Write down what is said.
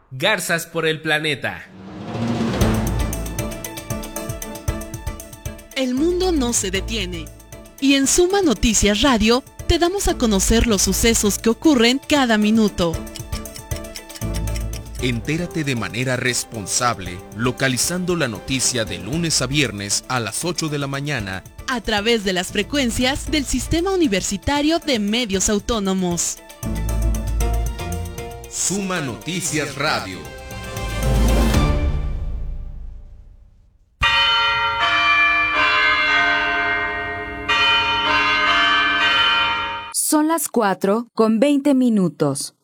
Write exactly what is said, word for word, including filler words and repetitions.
Garzas por el planeta. El mundo no se detiene. Y en Suma Noticias Radio te damos a conocer los sucesos que ocurren cada minuto. Entérate de manera responsable, localizando la noticia de lunes a viernes a las ocho de la mañana a través de las frecuencias del Sistema Universitario de Medios Autónomos. Suma Noticias Radio. Son las cuatro con veinte minutos.